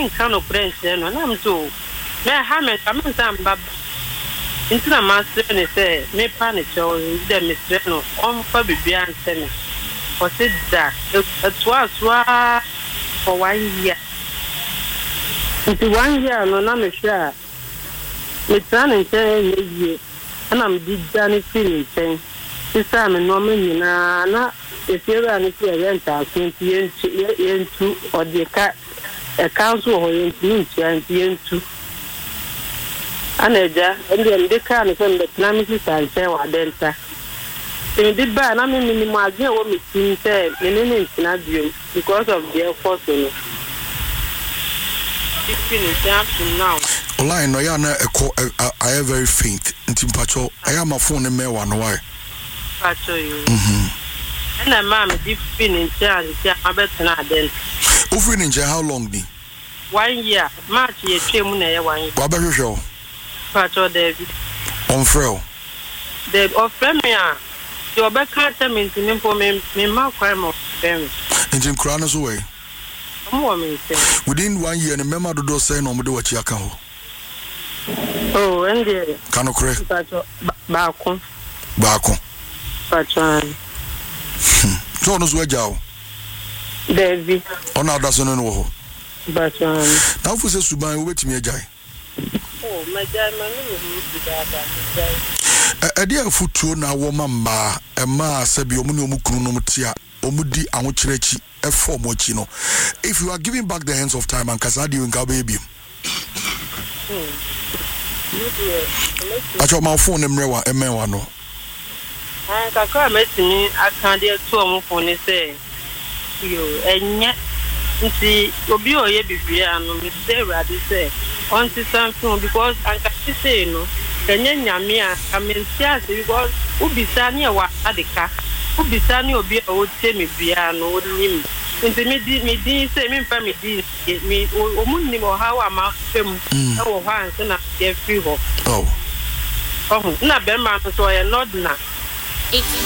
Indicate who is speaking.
Speaker 1: men kan no prince no na mto me ha me am baba intina master ne say me pa ne cho de me no on fa bibia nteme o se da etwa for 1 year it's 1 year no na me sure me plan and say ye and I'm did Danny feeling thing this time no me na if you are not rent out 20 into or the council or into Anaja, and then they can't send the Namisis and say what Delta. In the ban, I mean, my dear woman, said, in not you because of their force. It's finished after now.
Speaker 2: Line, I am very faint. Until Pacho, I am a phone and me one why.
Speaker 1: Pacho, you. And a man deep finish, I better not then.
Speaker 2: Over in how long?
Speaker 1: 1 year, March, ye came 1 year.
Speaker 2: What about show?
Speaker 1: Pacho David.
Speaker 2: On frail.
Speaker 1: The Ofremia, your back can't tell me to for me, my crime of them.
Speaker 2: And Jim Crowners away. Within 1 year, and a member of the door saying, no, do what you can.
Speaker 1: Oh, and the
Speaker 2: Cano Cray
Speaker 1: Balcon.
Speaker 2: Patron. John is where Jow.
Speaker 1: David.
Speaker 2: Oh, now doesn't know.
Speaker 1: But
Speaker 2: now for says to buy wait me a guy.
Speaker 1: Oh, my German.
Speaker 2: A dear foot na woman ma, a ma sabi omunumukunutia, omudi amuchirechi, a form mochino. If you are giving back the hands of time and Casadi and Gababy. I told my phone and Mewa and Mewano.
Speaker 1: I can't met me, I can't deal to a phone say you and yet. See, Obio Yebiano, Miss Sarah, say, on to something because I can say no. Kenya Mia, I mean, because Ubisani wa Adika, Ubisani will be a old semi piano, old name. Into me, say me, family, me, or Munim or how I'm out them, or once and I get free. Oh, not Bema, so I am not now.